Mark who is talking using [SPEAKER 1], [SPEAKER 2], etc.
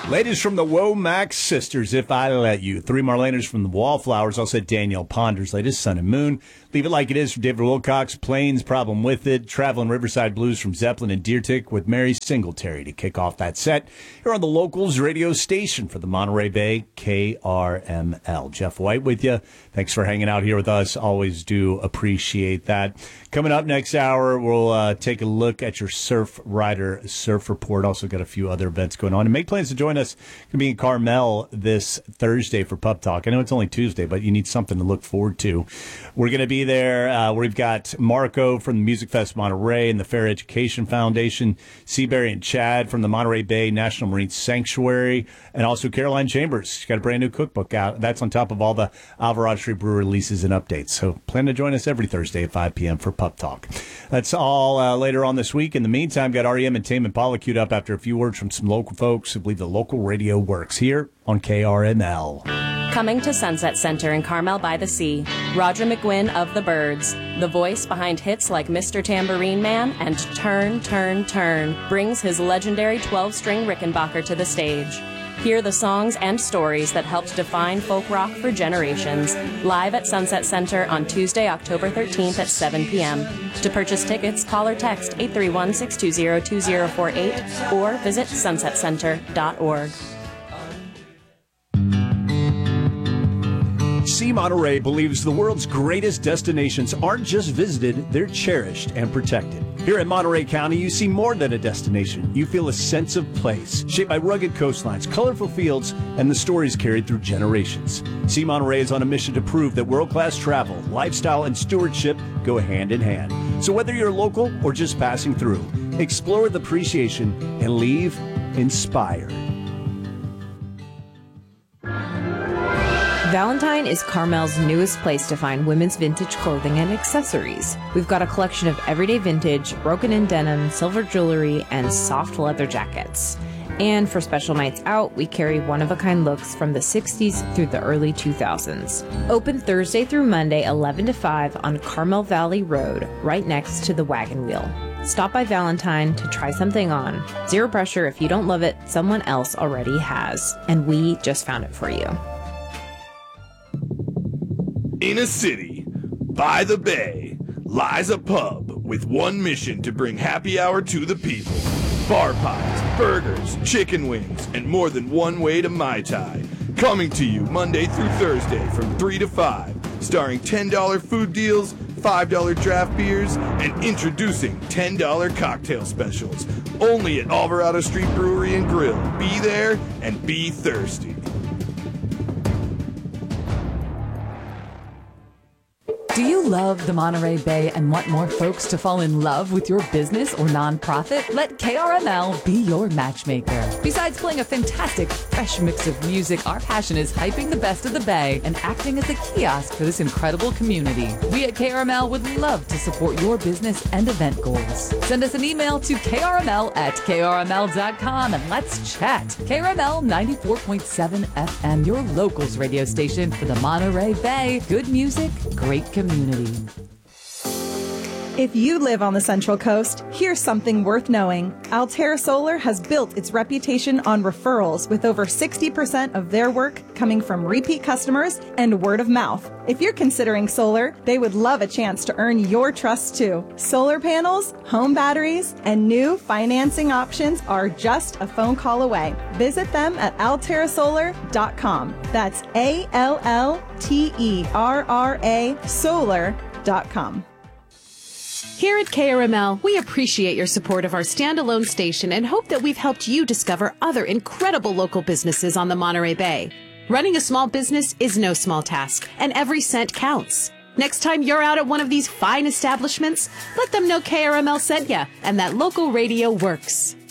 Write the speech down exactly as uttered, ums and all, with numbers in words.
[SPEAKER 1] Latest from the Womack Sisters, If I Let You. Three Marleners from the Wallflowers. Also Danielle Ponder's latest, Sun and Moon. Leave It Like It Is from David Wilcox. Plains, Problem With It. Traveling Riverside Blues from Zeppelin and Deer Tick with Mary Singletary to kick off that set. Here on the Locals radio station for the Monterey Bay, K R M L. Jeff White with you. Thanks for hanging out here with us. Always do appreciate that. Coming up next hour, we'll uh, take a look at your Surf Rider Surf Report. Also got a few other events going on. And make plans to join us. Going to be in Carmel this Thursday for Pup Talk. I know it's only Tuesday, but you need something to look forward to. We're going to be there. Uh, we've got Marco from the Music Fest Monterey and the Fair Education Foundation, Seabury and Chad from the Monterey Bay National Marine Sanctuary, and also Caroline Chambers. She's got a brand new cookbook out. That's on top of all the Alvarado Street Brewer releases and updates. So plan to join us every Thursday at five p.m. for Pup Talk. That's all uh, later on this week. In the meantime, got R E M and Tame Impala queued up after a few words from some local folks who believe the local radio works here on K R M L.
[SPEAKER 2] Coming to Sunset Center in Carmel by the Sea, Roger McGuinn of the Byrds, the voice behind hits like Mister Tambourine Man and Turn, Turn, Turn, brings his legendary twelve-string Rickenbacker to the stage. Hear the songs and stories that helped define folk rock for generations. Live at Sunset Center on Tuesday, October thirteenth at seven p.m. To purchase tickets, call or text eight three one, six two zero, two zero four eight or visit sunset center dot org.
[SPEAKER 1] See Monterey believes the world's greatest destinations aren't just visited, they're cherished and protected. Here in Monterey County, you see more than a destination. You feel a sense of place, shaped by rugged coastlines, colorful fields, and the stories carried through generations. See Monterey is on a mission to prove that world-class travel, lifestyle, and stewardship go hand in hand. So whether you're local or just passing through, explore with appreciation and leave inspired.
[SPEAKER 3] Valentine is Carmel's newest place to find women's vintage clothing and accessories. We've got a collection of everyday vintage, broken-in denim, silver jewelry, and soft leather jackets. And for special nights out, we carry one-of-a-kind looks from the sixties through the early two thousands. Open Thursday through Monday, eleven to five on Carmel Valley Road, right next to the Wagon Wheel. Stop by Valentine to try something on. Zero pressure. If you don't love it, someone else already has. And we just found it for you.
[SPEAKER 4] In a city, by the bay, lies a pub with one mission to bring happy hour to the people. Bar pies, burgers, chicken wings, and more than one way to Mai Tai. Coming to you Monday through Thursday from three to five, starring ten dollar food deals, five dollar draft beers, and introducing ten dollar cocktail specials. Only at Alvarado Street Brewery and Grill. Be there and be thirsty.
[SPEAKER 5] Do you love the Monterey Bay and want more folks to fall in love with your business or nonprofit? Let K R M L be your matchmaker. Besides playing a fantastic, fresh mix of music, our passion is hyping the best of the Bay and acting as a kiosk for this incredible community. We at K R M L would love to support your business and event goals. Send us an email to K R M L at K R M L dot com and let's chat. K R M L ninety-four point seven F M, your locals radio station for the Monterey Bay. Good music, great community. Community.
[SPEAKER 6] If you live on the Central Coast, here's something worth knowing. Altera Solar has built its reputation on referrals, with over sixty percent of their work coming from repeat customers and word of mouth. If you're considering solar, they would love a chance to earn your trust too. Solar panels, home batteries, and new financing options are just a phone call away. Visit them at altera solar dot com. That's A L L T E R R A solar dot com.
[SPEAKER 7] Here at K R M L, we appreciate your support of our standalone station and hope that we've helped you discover other incredible local businesses on the Monterey Bay. Running a small business is no small task, and every cent counts. Next time you're out at one of these fine establishments, let them know K R M L sent ya and that local radio works.